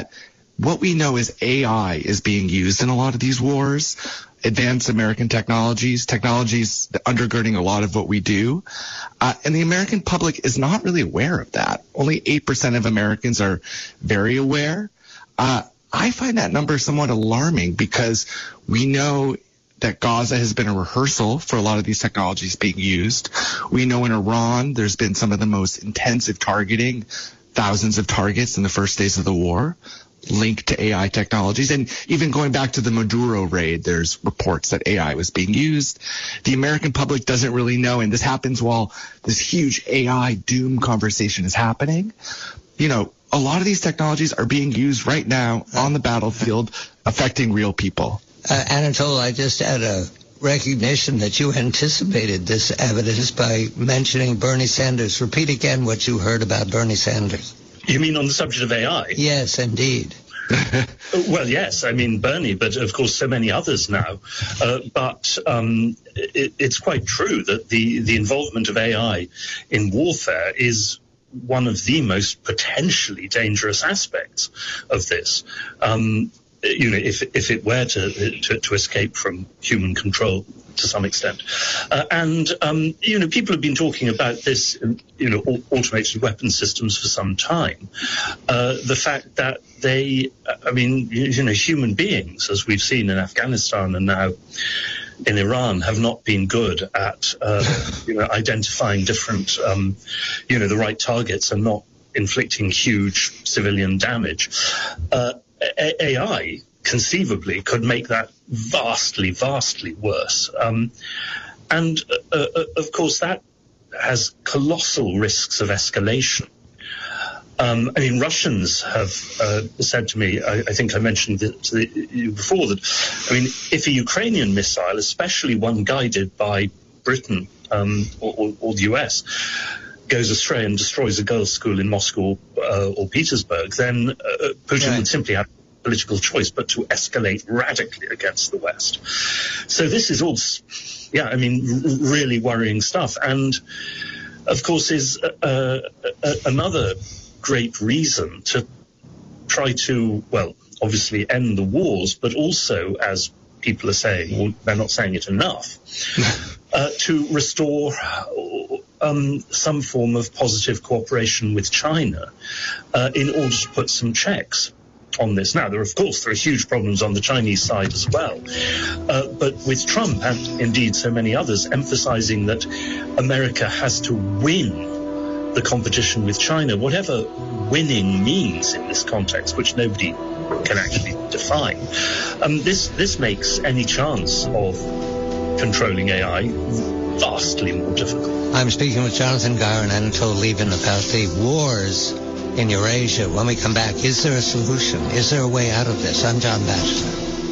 that what we know is AI is being used in a lot of these wars, advanced American technologies undergirding a lot of what we do. And the American public is not really aware of that. Only 8% of Americans are very aware. I find that number somewhat alarming because we know that Gaza has been a rehearsal for a lot of these technologies being used. We know in Iran there's been some of the most intensive targeting, thousands of targets in the first days of the war, linked to AI technologies. And even going back to the Maduro raid, there's reports that AI was being used. The American public doesn't really know, and this happens while this huge AI doom conversation is happening. You know, a lot of these technologies are being used right now on the battlefield, affecting real people. Anatol, I just had a recognition that you anticipated this evidence by mentioning Bernie Sanders. Repeat again what you heard about Bernie Sanders. You mean on the subject of AI? Yes, indeed. Well, yes, I mean Bernie, but of course so many others now. But it's quite true that the involvement of AI in warfare is one of the most potentially dangerous aspects of this. You know, if it were to escape from human control to some extent. You know, people have been talking about this, you know, automated weapon systems for some time. The fact that they, I mean, you know, human beings, as we've seen in Afghanistan and now in Iran, have not been good at, you know, identifying different, you know, the right targets and not inflicting huge civilian damage. AI conceivably could make that vastly, vastly worse. And of course, that has colossal risks of escalation. I mean, Russians have said to me, I think I mentioned it to you before, that, I mean, if a Ukrainian missile, especially one guided by Britain or the US, goes astray and destroys a girls' school in Moscow or Petersburg, then Putin would simply have political choice but to escalate radically against the West. So this is all, yeah, I mean, really worrying stuff. And, of course, is another great reason to try to, well, obviously end the wars, but also, as people are saying, or they're not saying it enough, to restore some form of positive cooperation with China in order to put some checks on this. Now, there are huge problems on the Chinese side as well. But with Trump and indeed so many others emphasizing that America has to win the competition with China, whatever winning means in this context, which nobody can actually define, this makes any chance of controlling AI vastly more difficult. I'm speaking with Jonathan Gar and Anatol Lieven about the wars in Eurasia. When we come back, is there a solution? Is there a way out of this? I'm John Batchelor.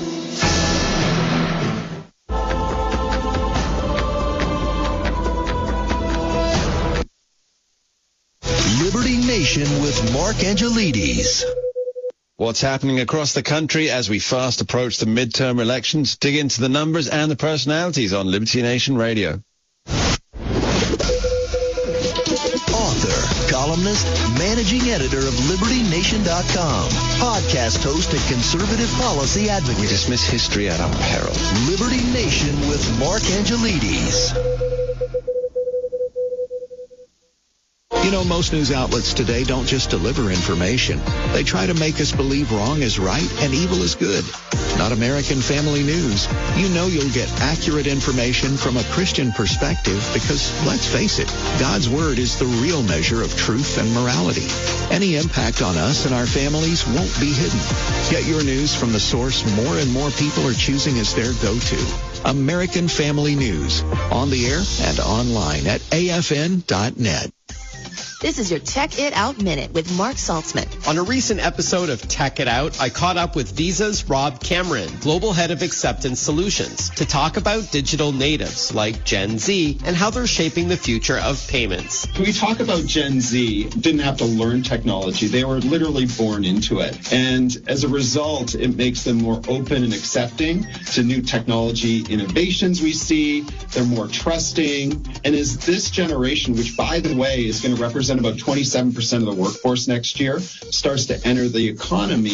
Liberty Nation with Mark Angelides. What's happening across the country as we fast approach the midterm elections? Dig into the numbers and the personalities on Liberty Nation Radio. Author, columnist, managing editor of LibertyNation.com, podcast host and conservative policy advocate. We dismiss history at our peril. Liberty Nation with Mark Angelides. You know, most news outlets today don't just deliver information. They try to make us believe wrong is right and evil is good. Not American Family News. You know you'll get accurate information from a Christian perspective because, let's face it, God's Word is the real measure of truth and morality. Any impact on us and our families won't be hidden. Get your news from the source more and more people are choosing as their go-to. American Family News. On the air and online at afn.net. This is your Check It Out Minute with Mark Saltzman. On a recent episode of Tech It Out, I caught up with Visa's Rob Cameron, Global Head of Acceptance Solutions, to talk about digital natives like Gen Z and how they're shaping the future of payments. When we talk about Gen Z, didn't have to learn technology. They were literally born into it. And as a result, it makes them more open and accepting to new technology innovations we see. They're more trusting. And as this generation, which, by the way, is going to represent about 27% of the workforce next year, starts to enter the economy,